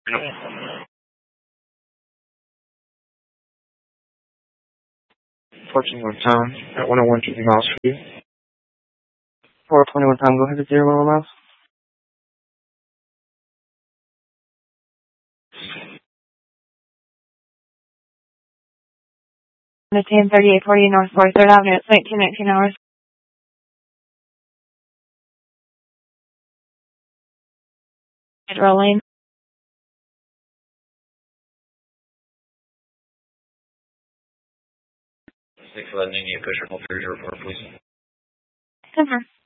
Approaching on town at 101 50 miles for you. 421 time, go ahead at 0 miles. The 103840 North 43rd Avenue at St. 219 hours. Rolling. 611 India Kosher, hold 304, please. Confirm.